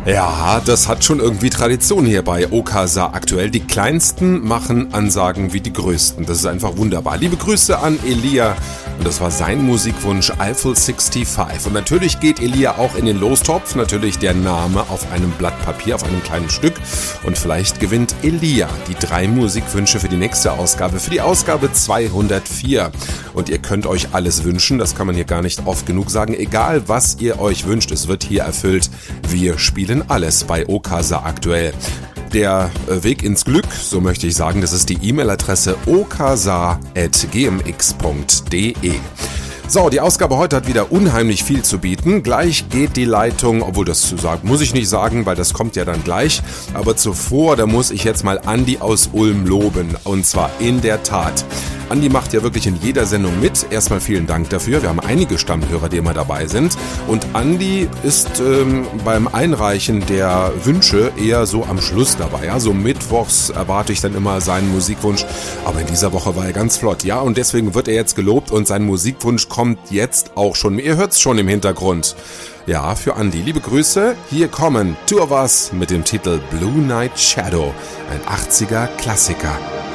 Ja, das hat schon irgendwie Tradition hier bei Okasa aktuell. Die Kleinsten machen Ansagen wie die Größten. Das ist einfach wunderbar. Liebe Grüße an Elia. Und das war sein Musikwunsch, Eiffel 65. Und natürlich geht Elia auch in den Lostopf. Natürlich der Name auf einem Blatt Papier, auf einem kleinen Stück. Und vielleicht gewinnt Elia die 3 Musikwünsche für die nächste Ausgabe, für die Ausgabe 204. Und ihr könnt euch alles wünschen, das kann man hier gar nicht oft genug sagen. Egal, was ihr euch wünscht, es wird hier erfüllt. Wir spielen alles bei Okasa aktuell. Der Weg ins Glück, so möchte ich sagen, das ist die E-Mail-Adresse okasa@gmx.de. So, die Ausgabe heute hat wieder unheimlich viel zu bieten. Gleich geht die Leitung, obwohl das zu sagen, muss ich nicht sagen, weil das kommt ja dann gleich. Aber zuvor, da muss ich jetzt mal Andi aus Ulm loben. Und zwar in der Tat. Andi macht ja wirklich in jeder Sendung mit. Erstmal vielen Dank dafür. Wir haben einige Stammhörer, die immer dabei sind. Und Andi ist beim Einreichen der Wünsche eher so am Schluss dabei. Ja, so mittwochs erwarte ich dann immer seinen Musikwunsch. Aber in dieser Woche war er ganz flott. Ja, und deswegen wird er jetzt gelobt und sein Musikwunsch kommt jetzt auch schon. Ihr hört es schon im Hintergrund. Ja, für Andi. Liebe Grüße. Hier kommen Two of Us mit dem Titel Blue Night Shadow. Ein 80er Klassiker.